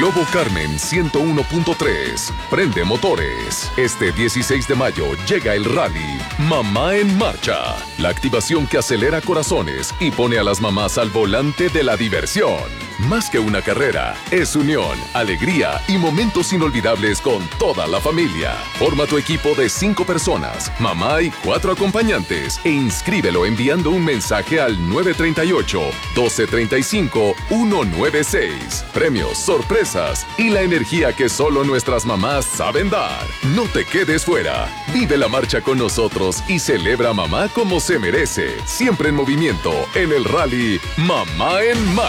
Globo Carmen 101.3. Prende motores. Este 16 de mayo llega el rally Mamá en Marcha. La activación que acelera corazones y pone a las mamás al volante de la diversión. Más que una carrera, es unión, alegría y momentos inolvidables con toda la familia. Forma tu equipo de 5 personas, mamá y 4 acompañantes e inscríbelo enviando un mensaje al 938-1235-196. Premios, sorpresas y la energía que solo nuestras mamás saben dar. No te quedes fuera. Vive la marcha con nosotros y celebra a mamá como se merece. Siempre en movimiento en el rally Mamá en Marcha.